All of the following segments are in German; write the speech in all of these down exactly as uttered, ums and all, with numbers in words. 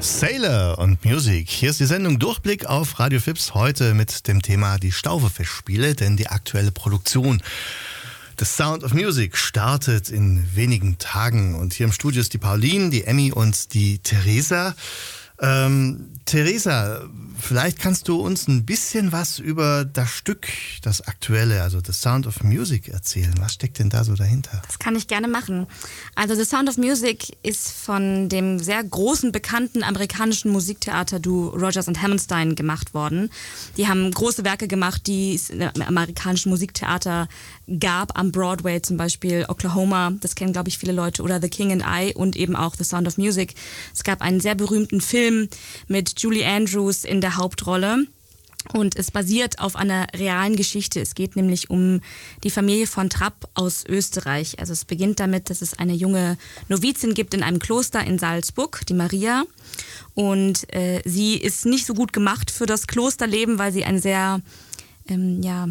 Sailor und Music. Hier ist die Sendung Durchblick auf Radio Fips. Heute mit dem Thema die Staufe-Festspiele, denn die aktuelle Produktion The Sound of Music startet in wenigen Tagen. Und hier im Studio ist die Pauline, die Emmy und die Theresa. Ähm, Theresa, vielleicht kannst du uns ein bisschen was über das Stück, das aktuelle, also The Sound of Music erzählen. Was steckt denn da so dahinter? Das kann ich gerne machen. Also The Sound of Music ist von dem sehr großen, bekannten amerikanischen Musiktheater-Duo Rodgers und Hammerstein gemacht worden. Die haben große Werke gemacht, die es im amerikanischen Musiktheater gab, am Broadway zum Beispiel, Oklahoma, das kennen glaube ich viele Leute, oder The King and I und eben auch The Sound of Music. Es gab einen sehr berühmten Film mit Julie Andrews in der Hauptrolle. Und es basiert auf einer realen Geschichte. Es geht nämlich um die Familie von Trapp aus Österreich. Also es beginnt damit, dass es eine junge Novizin gibt in einem Kloster in Salzburg, die Maria. Und äh, sie ist nicht so gut gemacht für das Klosterleben, weil sie ein sehr, ähm, ja,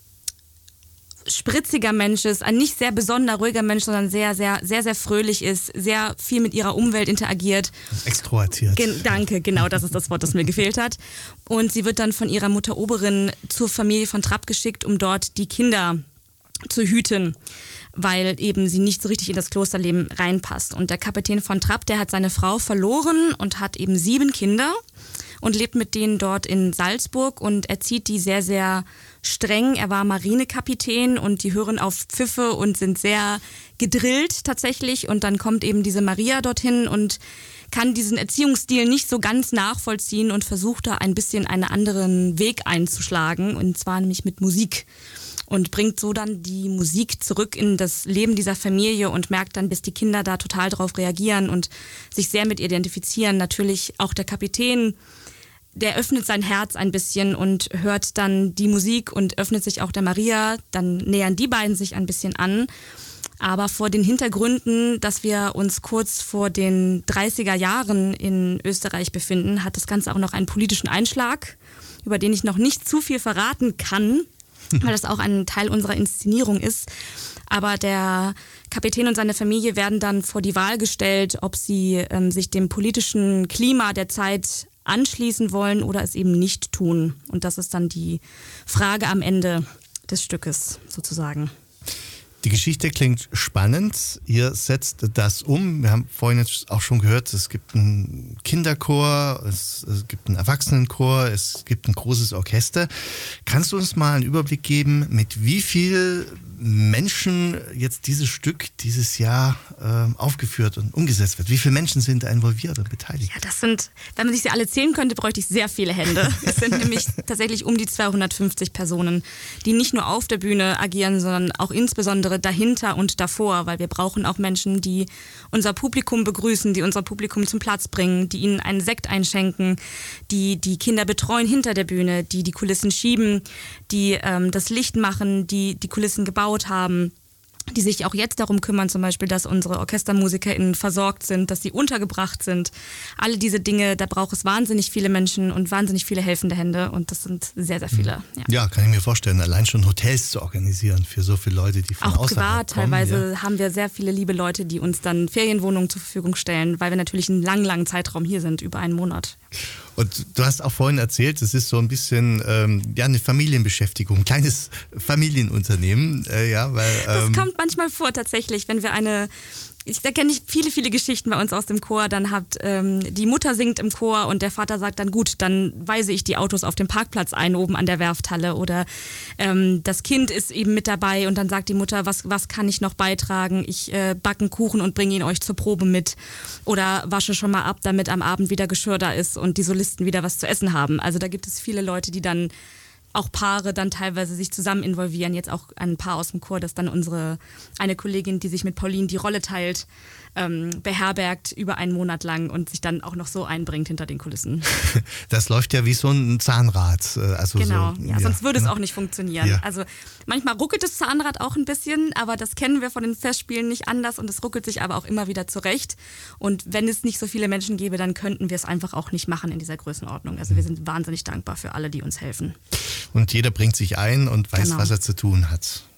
spritziger Mensch ist, ein nicht sehr besonderer, ruhiger Mensch, sondern sehr, sehr, sehr, sehr fröhlich ist, sehr viel mit ihrer Umwelt interagiert. Extrovertiert. Gen- danke, genau, das ist das Wort, das mir gefehlt hat. Und sie wird dann von ihrer Mutter Oberin zur Familie von Trapp geschickt, um dort die Kinder zu hüten, weil eben sie nicht so richtig in das Klosterleben reinpasst. Und der Kapitän von Trapp, der hat seine Frau verloren und hat eben sieben Kinder und lebt mit denen dort in Salzburg und erzieht die sehr, sehr streng. Er war Marinekapitän und die hören auf Pfiffe und sind sehr gedrillt tatsächlich. Und dann kommt eben diese Maria dorthin und kann diesen Erziehungsstil nicht so ganz nachvollziehen und versucht da ein bisschen einen anderen Weg einzuschlagen, und zwar nämlich mit Musik. Und bringt so dann die Musik zurück in das Leben dieser Familie und merkt dann, bis die Kinder da total drauf reagieren und sich sehr mit ihr identifizieren. Natürlich auch der Kapitän, der öffnet sein Herz ein bisschen und hört dann die Musik und öffnet sich auch der Maria. Dann nähern die beiden sich ein bisschen an. Aber vor den Hintergründen, dass wir uns kurz vor den dreißiger Jahren in Österreich befinden, hat das Ganze auch noch einen politischen Einschlag, über den ich noch nicht zu viel verraten kann, weil das auch ein Teil unserer Inszenierung ist. Aber der Kapitän und seine Familie werden dann vor die Wahl gestellt, ob sie ähm, sich dem politischen Klima der Zeit anschließen wollen oder es eben nicht tun. Und das ist dann die Frage am Ende des Stückes sozusagen. Die Geschichte klingt spannend. Ihr setzt das um. Wir haben vorhin jetzt auch schon gehört, es gibt einen Kinderchor, es, es gibt einen Erwachsenenchor, es gibt ein großes Orchester. Kannst du uns mal einen Überblick geben, mit wie viel Menschen jetzt dieses Stück dieses Jahr äh, aufgeführt und umgesetzt wird? Wie viele Menschen sind da involviert und beteiligt? Ja, das sind, wenn man sich sie alle zählen könnte, bräuchte ich sehr viele Hände. Es sind nämlich tatsächlich um die zweihundertfünfzig Personen, die nicht nur auf der Bühne agieren, sondern auch insbesondere dahinter und davor, weil wir brauchen auch Menschen, die unser Publikum begrüßen, die unser Publikum zum Platz bringen, die ihnen einen Sekt einschenken, die die Kinder betreuen hinter der Bühne, die die Kulissen schieben, die ähm, das Licht machen, die die Kulissen gebaut haben, die sich auch jetzt darum kümmern, zum Beispiel, dass unsere OrchestermusikerInnen versorgt sind, dass sie untergebracht sind. Alle diese Dinge, da braucht es wahnsinnig viele Menschen und wahnsinnig viele helfende Hände, und das sind sehr, sehr viele. Ja, ja, kann ich mir vorstellen, allein schon Hotels zu organisieren für so viele Leute, die von auch außerhalb privat kommen. Teilweise ja. haben wir sehr viele liebe Leute, die uns dann Ferienwohnungen zur Verfügung stellen, weil wir natürlich einen langen, langen Zeitraum hier sind, über einen Monat. Und du hast auch vorhin erzählt, es ist so ein bisschen ähm, ja, eine Familienbeschäftigung, ein kleines Familienunternehmen. Äh, ja, weil, ähm, das kommt manchmal vor tatsächlich, wenn wir eine, ich, da kenne ich viele, viele Geschichten bei uns aus dem Chor, dann hat ähm, die Mutter singt im Chor und der Vater sagt dann, gut, dann weise ich die Autos auf dem Parkplatz ein, oben an der Werfthalle, oder ähm, das Kind ist eben mit dabei und dann sagt die Mutter, was, was kann ich noch beitragen? Ich äh, backe einen Kuchen und bringe ihn euch zur Probe mit, oder wasche schon mal ab, damit am Abend wieder Geschirr da ist und die Solisten wieder was zu essen haben. Also da gibt es viele Leute, die dann auch Paare dann teilweise sich zusammen involvieren. Jetzt auch ein Paar aus dem Chor, das dann unsere, eine Kollegin, die sich mit Pauline die Rolle teilt, ähm, beherbergt über einen Monat lang und sich dann auch noch so einbringt hinter den Kulissen. Das läuft ja wie so ein Zahnrad. Also genau, so, ja, ja, sonst würde ne? es auch nicht funktionieren. Ja. Also manchmal ruckelt das Zahnrad auch ein bisschen, aber das kennen wir von den Festspielen nicht anders, und es ruckelt sich aber auch immer wieder zurecht. Und wenn es nicht so viele Menschen gäbe, dann könnten wir es einfach auch nicht machen in dieser Größenordnung. Also wir sind wahnsinnig dankbar für alle, die uns helfen. Und jeder bringt sich ein und weiß, Genau. was er zu tun hat.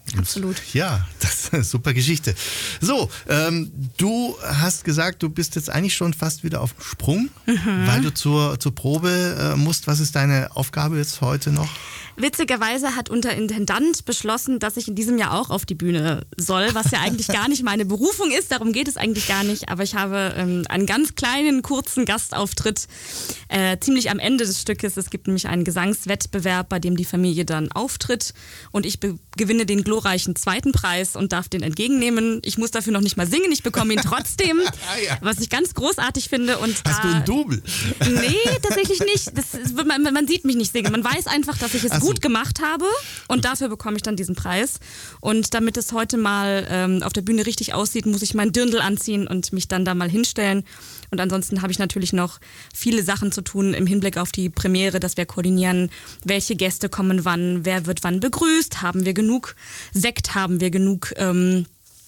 Absolut. Ja, das ist eine super Geschichte. So, ähm, du hast gesagt, du bist jetzt eigentlich schon fast wieder auf dem Sprung, mhm. weil du zur, zur Probe äh, musst. Was ist deine Aufgabe jetzt heute noch? Witzigerweise hat unser Intendant beschlossen, dass ich in diesem Jahr auch auf die Bühne soll, was ja eigentlich gar nicht meine Berufung ist, darum geht es eigentlich gar nicht, aber ich habe ähm, einen ganz kleinen, kurzen Gastauftritt, äh, ziemlich am Ende des Stückes. Es gibt nämlich einen Gesangswettbewerb, bei dem die Familie dann auftritt und ich be- gewinne den glorreichen zweiten Preis und darf den entgegennehmen. Ich muss dafür noch nicht mal singen, ich bekomme ihn trotzdem, ja. was ich ganz großartig finde. Und Hast da, du einen Double? Nee, tatsächlich nicht. Das ist, man, man sieht mich nicht singen, man weiß einfach, dass ich es Ach so. gut gemacht habe und dafür bekomme ich dann diesen Preis. Und damit es heute mal ähm, auf der Bühne richtig aussieht, muss ich meinen Dirndl anziehen und mich dann da mal hinstellen. Und ansonsten habe ich natürlich noch viele Sachen zu tun im Hinblick auf die Premiere, dass wir koordinieren, welche Gäste kommen wann, wer wird wann begrüßt, haben wir genug Sekt, haben wir genug ähm,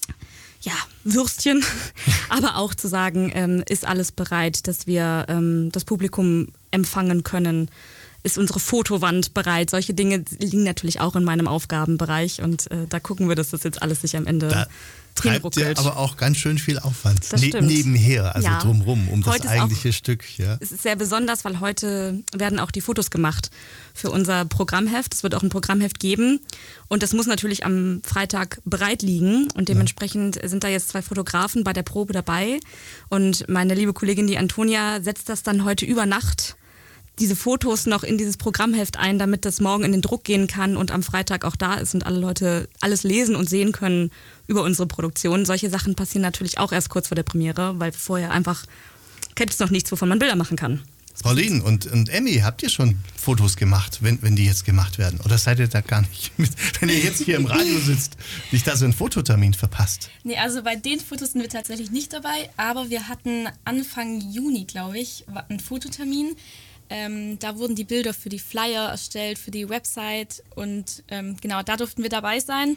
ja, Würstchen, aber auch zu sagen, ähm, ist alles bereit, dass wir ähm, das Publikum empfangen können. Ist unsere Fotowand bereit? Solche Dinge liegen natürlich auch in meinem Aufgabenbereich und äh, da gucken wir, dass das jetzt alles sich am Ende da treibt ihr aber auch ganz schön viel Aufwand ne- nebenher, also ja. drumherum, um heute das eigentliche auch, Stück. Ja. Es ist sehr besonders, weil heute werden auch die Fotos gemacht für unser Programmheft. Es wird auch ein Programmheft geben und das muss natürlich am Freitag bereit liegen und dementsprechend ja. sind da jetzt zwei Fotografen bei der Probe dabei und meine liebe Kollegin, die Antonia, setzt das dann heute über Nacht diese Fotos noch in dieses Programmheft ein, damit das morgen in den Druck gehen kann und am Freitag auch da ist und alle Leute alles lesen und sehen können über unsere Produktion. Solche Sachen passieren natürlich auch erst kurz vor der Premiere, weil vorher einfach gibt es noch nichts, wovon man Bilder machen kann. Pauline und, und Emmy, habt ihr schon Fotos gemacht, wenn, wenn die jetzt gemacht werden? Oder seid ihr da gar nicht mit, wenn ihr jetzt hier im Radio sitzt, nicht da so einen Fototermin verpasst? Nee, also bei den Fotos sind wir tatsächlich nicht dabei, aber wir hatten Anfang Juni, glaube ich, einen Fototermin. Ähm, da wurden die Bilder für die Flyer erstellt, für die Website und ähm, genau, da durften wir dabei sein.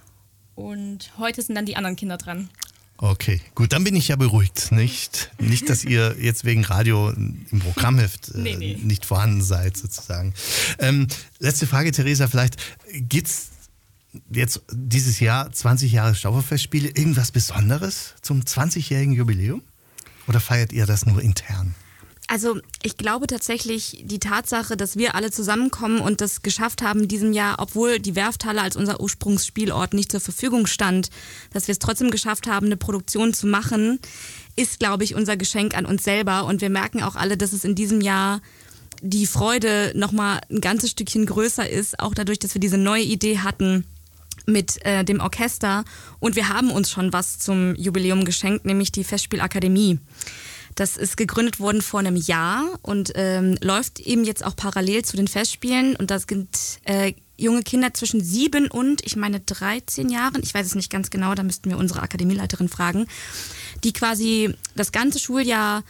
Und heute sind dann die anderen Kinder dran. Okay, gut, dann bin ich ja beruhigt. Nicht, nicht dass ihr jetzt wegen Radio im Programmheft äh, nee, nee. nicht vorhanden seid, sozusagen. Ähm, letzte Frage, Theresa, vielleicht gibt's jetzt dieses Jahr zwanzig Jahre Stauferfestspiele irgendwas Besonderes zum zwanzigjährigen Jubiläum? Oder feiert ihr das nur intern? Also ich glaube tatsächlich, die Tatsache, dass wir alle zusammenkommen und das geschafft haben in diesem Jahr, obwohl die Werfthalle als unser Ursprungsspielort nicht zur Verfügung stand, dass wir es trotzdem geschafft haben, eine Produktion zu machen, ist, glaube ich, unser Geschenk an uns selber. Und wir merken auch alle, dass es in diesem Jahr die Freude nochmal ein ganzes Stückchen größer ist, auch dadurch, dass wir diese neue Idee hatten mit äh, dem Orchester. Und wir haben uns schon was zum Jubiläum geschenkt, nämlich die Festspielakademie. Das ist gegründet worden vor einem Jahr und ähm, läuft eben jetzt auch parallel zu den Festspielen. Und das sind äh, junge Kinder zwischen sieben und, ich meine, dreizehn Jahren. Ich weiß es nicht ganz genau, da müssten wir unsere Akademieleiterin fragen. Die quasi das ganze Schuljahr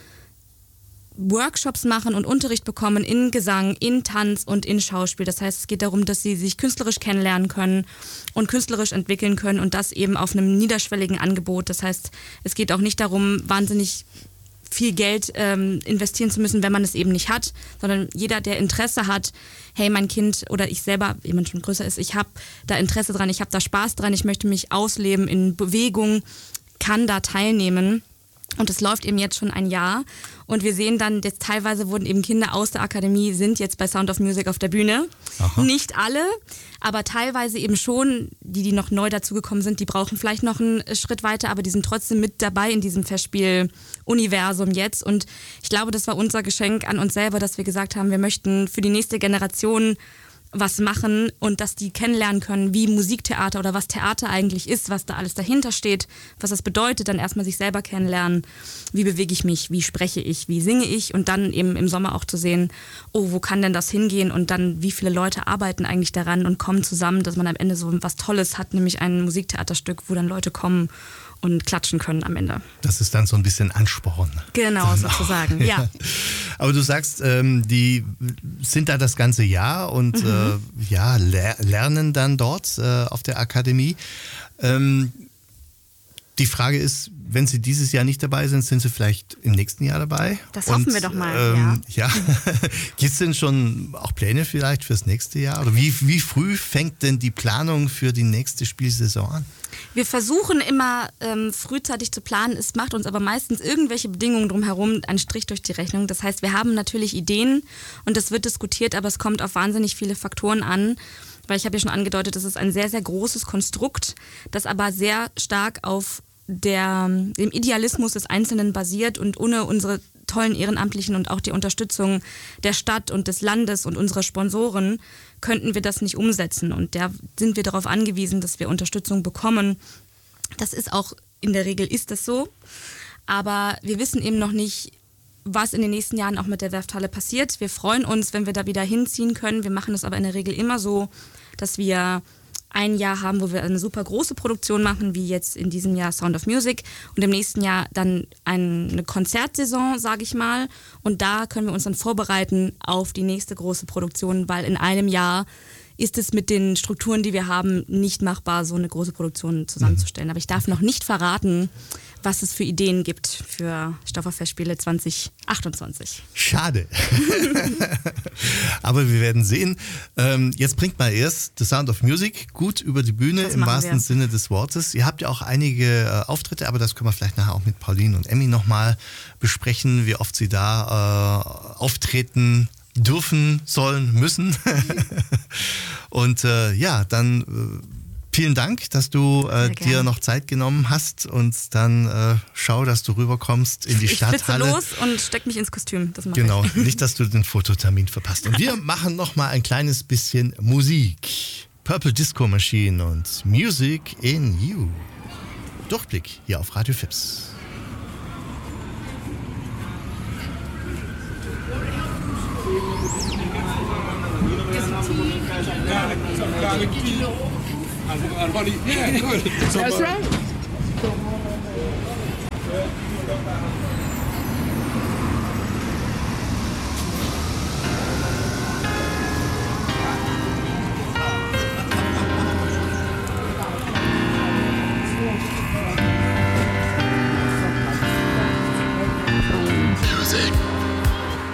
Workshops machen und Unterricht bekommen in Gesang, in Tanz und in Schauspiel. Das heißt, es geht darum, dass sie sich künstlerisch kennenlernen können und künstlerisch entwickeln können und das eben auf einem niederschwelligen Angebot. Das heißt, es geht auch nicht darum, wahnsinnig viel Geld ähm, investieren zu müssen, wenn man es eben nicht hat, sondern jeder, der Interesse hat, hey, mein Kind oder ich selber, jemand schon größer ist, ich habe da Interesse dran, ich habe da Spaß dran, ich möchte mich ausleben in Bewegung, kann da teilnehmen. Und es läuft eben jetzt schon ein Jahr und wir sehen dann, jetzt teilweise wurden eben Kinder aus der Akademie, sind jetzt bei Sound of Music auf der Bühne. Aha. Nicht alle, aber teilweise eben schon, die, die noch neu dazugekommen sind, die brauchen vielleicht noch einen Schritt weiter, aber die sind trotzdem mit dabei in diesem Festspiel-Universum jetzt. Und ich glaube, das war unser Geschenk an uns selber, dass wir gesagt haben, wir möchten für die nächste Generation was machen und dass die kennenlernen können, wie Musiktheater oder was Theater eigentlich ist, was da alles dahinter steht, was das bedeutet, dann erstmal sich selber kennenlernen, wie bewege ich mich, wie spreche ich, wie singe ich und dann eben im Sommer auch zu sehen, oh, wo kann denn das hingehen und dann wie viele Leute arbeiten eigentlich daran und kommen zusammen, dass man am Ende so was Tolles hat, nämlich ein Musiktheaterstück, wo dann Leute kommen und klatschen können am Ende. Das ist dann so ein bisschen Ansporn. Genau, sozusagen, ja. ja. Aber du sagst, ähm, die sind da das ganze Jahr und mhm. äh, ja, ler- lernen dann dort äh, auf der Akademie. Ähm, die Frage ist, wenn Sie dieses Jahr nicht dabei sind, sind Sie vielleicht im nächsten Jahr dabei? Das hoffen Und, wir doch mal, ähm, ja. ja. Gibt es denn schon auch Pläne vielleicht fürs nächste Jahr? Oder wie, wie früh fängt denn die Planung für die nächste Spielsaison an? Wir versuchen immer ähm, frühzeitig zu planen. Es macht uns aber meistens irgendwelche Bedingungen drumherum einen Strich durch die Rechnung. Das heißt, wir haben natürlich Ideen und das wird diskutiert, aber es kommt auf wahnsinnig viele Faktoren an. Weil ich habe ja schon angedeutet, das ist ein sehr, sehr großes Konstrukt, das aber sehr stark auf der, dem Idealismus des Einzelnen basiert und ohne unsere tollen Ehrenamtlichen und auch die Unterstützung der Stadt und des Landes und unserer Sponsoren könnten wir das nicht umsetzen. Und da sind wir darauf angewiesen, dass wir Unterstützung bekommen. Das ist auch, in der Regel ist das so. Aber wir wissen eben noch nicht, was in den nächsten Jahren auch mit der Werfthalle passiert. Wir freuen uns, wenn wir da wieder hinziehen können. Wir machen das aber in der Regel immer so, dass wir ein Jahr haben, wo wir eine super große Produktion machen, wie jetzt in diesem Jahr Sound of Music und im nächsten Jahr dann eine Konzertsaison, sage ich mal. Und da können wir uns dann vorbereiten auf die nächste große Produktion, weil in einem Jahr ist es mit den Strukturen, die wir haben, nicht machbar, so eine große Produktion zusammenzustellen. Aber ich darf noch nicht verraten, was es für Ideen gibt für Stofferfestspiele zwanzig achtundzwanzig. Schade. Aber wir werden sehen. Ähm, jetzt bringt mal erst The Sound of Music gut über die Bühne, Das im machen wahrsten wir. Sinne des Wortes. Ihr habt ja auch einige äh, Auftritte, aber das können wir vielleicht nachher auch mit Pauline und Emmy nochmal besprechen, wie oft sie da äh, auftreten dürfen, sollen, müssen. Und äh, ja, dann äh, vielen Dank, dass du äh, dir gerne. noch Zeit genommen hast und dann äh, schau, dass du rüberkommst in die Ich flitze Stadthalle. los und steck mich ins Kostüm. Das mache Genau, ich. nicht, dass du den Fototermin verpasst. Und wir machen noch mal ein kleines bisschen Musik. Purple Disco Machine und Music in You. Durchblick hier auf Radio Fips. Yeah, good. That's right.